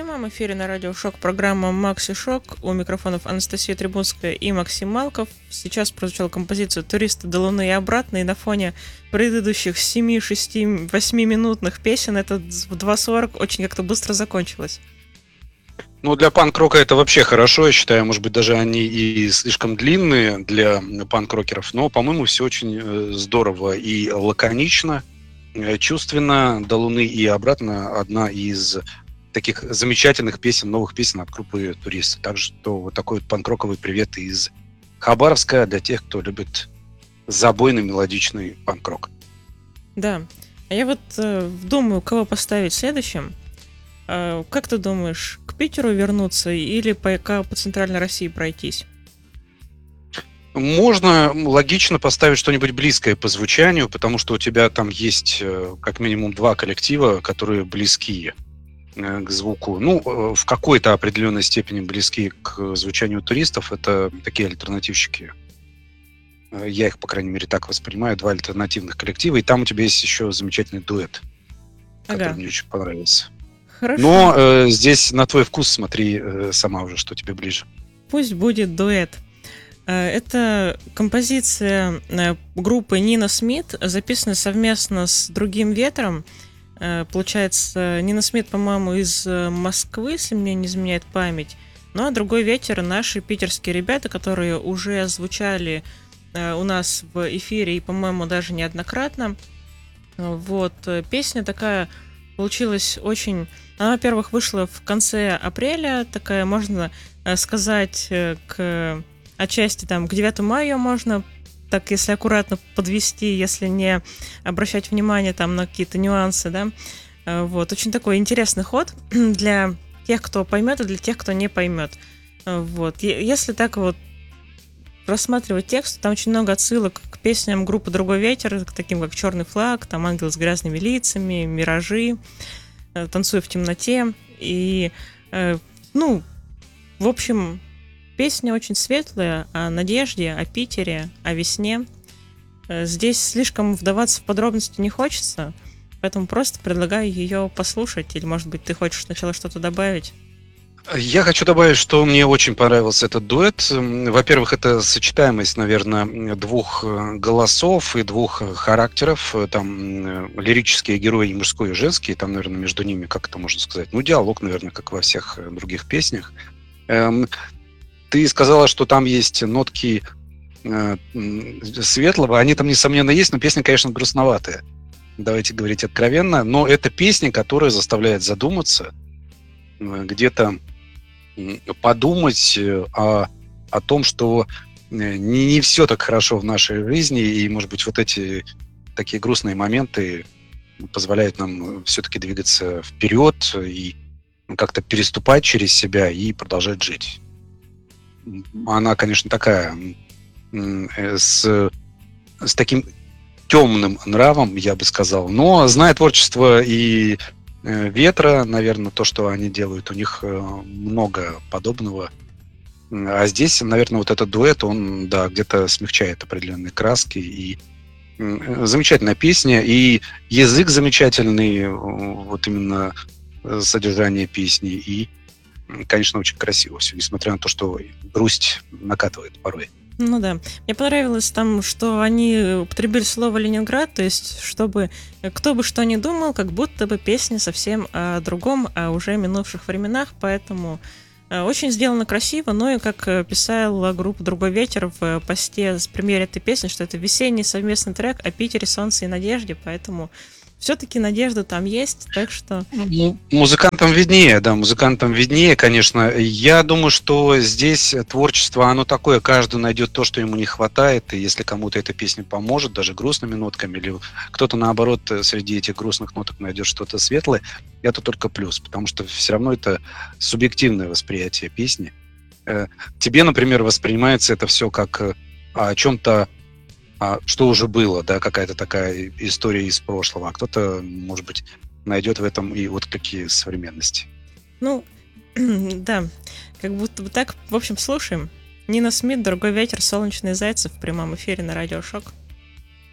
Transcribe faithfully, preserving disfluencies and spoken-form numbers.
прямом эфире на радио Шок программа «Макси Шок». У микрофонов Анастасия Трибунская и Максим Малков. Сейчас прозвучала композиция «Туристы до Луны и обратно», и на фоне предыдущих семи, шести, восьми минутных песен это в два сорок очень как-то быстро закончилось. Ну, для панк-рока это вообще хорошо, я считаю. Может быть, даже они и слишком длинные для панк-рокеров, но, по-моему, все очень здорово и лаконично, чувственно. «До Луны и обратно» — одна из таких замечательных песен, новых песен от группы «Туристы». Так что вот такой вот панк-роковый привет из Хабаровска для тех, кто любит забойный мелодичный панк-рок. Да. А я вот э, думаю, кого поставить следующим. Э, как ты думаешь, к Питеру вернуться или пока по центральной России пройтись? Можно логично поставить что-нибудь близкое по звучанию, потому что у тебя там есть как минимум два коллектива, которые близки к звуку. Ну, в какой-то определенной степени близки к звучанию «Туристов». Это такие альтернативщики. Я их, по крайней мере, так воспринимаю. Два альтернативных коллектива. И там у тебя есть еще замечательный дуэт, который Ага. мне очень понравился. Хорошо. Но э, здесь на твой вкус смотри э, сама уже, что тебе ближе. Пусть будет дуэт. Это композиция группы Нина Смит, записанная совместно с другим ветром. Получается, Нина Смит, по-моему, из Москвы, если мне не изменяет память. Ну а другой ветер — наши питерские ребята, которые уже звучали у нас в эфире и, по-моему, даже неоднократно. Вот, песня такая получилась очень... Она, во-первых, вышла в конце апреля, такая, можно сказать, к... Отчасти там к девятому мая ее можно, так если аккуратно подвести, если не обращать внимание там на какие-то нюансы, да. Вот, очень такой интересный ход для тех, кто поймет, и для тех, кто не поймет. Вот, если так вот рассматривать текст, там очень много отсылок к песням группы «Другой ветер», к таким как «Черный флаг», там «Ангел с грязными лицами», «Миражи», «Танцуя в темноте». И, ну, в общем... Песня очень светлая о надежде, о Питере, о весне. Здесь слишком вдаваться в подробности не хочется, поэтому просто предлагаю ее послушать. Или, может быть, ты хочешь сначала что-то добавить? Я хочу добавить, что мне очень понравился этот дуэт. Во-первых, это сочетаемость, наверное, двух голосов и двух характеров. Там лирические герои, и мужской, и женский. Там, наверное, между ними, как это можно сказать, ну, диалог, наверное, как во всех других песнях. Ты сказала, что там есть нотки э, светлого. Они там, несомненно, есть, но песня, конечно, грустноватая. Давайте говорить откровенно. Но это песня, которая заставляет задуматься, э, где-то э, подумать о, о том, что не, не все так хорошо в нашей жизни. И, может быть, вот эти такие грустные моменты позволяют нам все-таки двигаться вперед и как-то переступать через себя и продолжать жить. Она, конечно, такая, с, с таким темным нравом, я бы сказал. Но, зная творчество и ветра, наверное, то, что они делают, у них много подобного. А здесь, наверное, вот этот дуэт, он, да, где-то смягчает определенные краски. И замечательная песня, и язык замечательный, вот именно содержание песни, и конечно, очень красиво все, несмотря на то, что грусть накатывает порой. Ну да. Мне понравилось там, что они употребили слово «Ленинград», то есть, чтобы кто бы что ни думал, как будто бы песня совсем о другом, о уже минувших временах, поэтому очень сделано красиво. Ну и как писала группа «Другой ветер» в посте с премьерой этой песни, что это весенний совместный трек о Питере, солнце и надежде, поэтому... Все-таки надежда там есть, так что... Ну, музыкантам виднее, да, музыкантам виднее, конечно. Я думаю, что здесь творчество, оно такое, каждый найдет то, что ему не хватает, и если кому-то эта песня поможет, даже грустными нотками, или кто-то, наоборот, среди этих грустных ноток найдет что-то светлое, это только плюс, потому что все равно это субъективное восприятие песни. Тебе, например, воспринимается это все как о чем-то, что уже было, да, какая-то такая история из прошлого, а кто-то, может быть, найдет в этом и отклики современности. Ну, да, как будто бы так. В общем, слушаем. Нина Смит, «Другой ветер», «Солнечные зайцы» в прямом эфире на радио Шок.